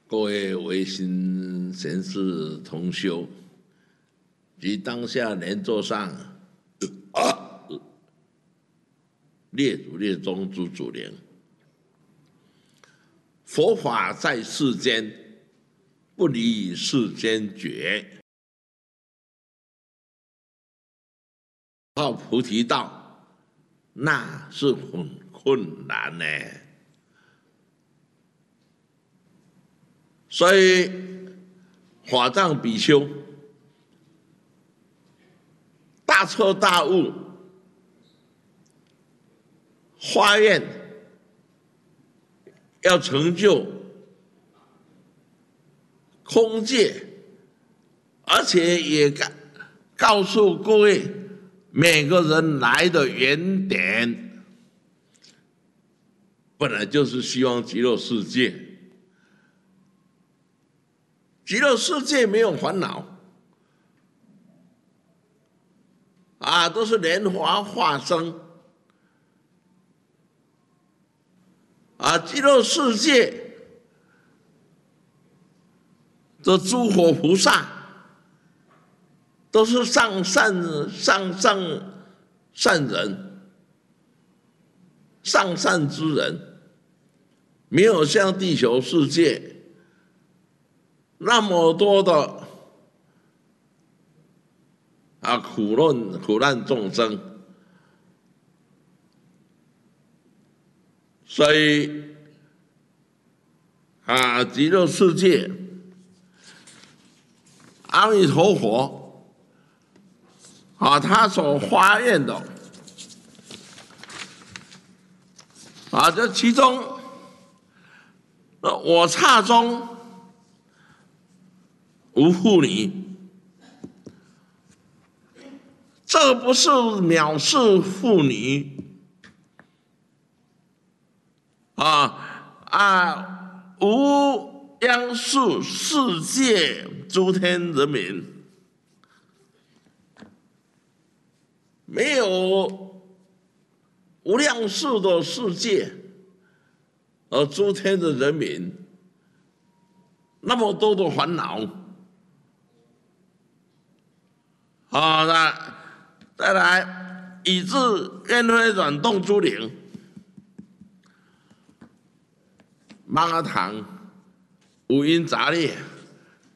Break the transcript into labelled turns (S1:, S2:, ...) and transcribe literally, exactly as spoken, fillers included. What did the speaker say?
S1: 各位维新贤士同修及当下莲座上啊列祖列宗诸祖灵，佛法在世间，不离世间觉。到菩提道，那是很困难呢。所以法藏比丘大彻大悟，发愿要成就空界，而且也告诉各位每个人来的原点，本来就是希望极乐世界。极乐世界没有烦恼啊，都是莲花化身啊。极乐世界的诸佛菩萨都是上善上上善人，上善之人，没有像地球世界那么多的啊苦难苦难众生，所以啊极乐世界，阿弥陀佛啊他所发愿的啊，这其中我刹中无妇女，这不是藐视妇女啊啊！无央数世界诸天人民，没有无量数的世界，而诸天的人民那么多的烦恼。好，那再来，以至愿会转动诸灵，芒阿堂五阴杂裂。